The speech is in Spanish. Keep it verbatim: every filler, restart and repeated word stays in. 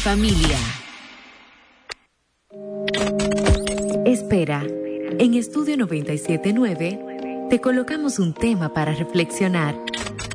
familia. Espera, en Estudio noventa y siete punto nueve te colocamos un tema para reflexionar.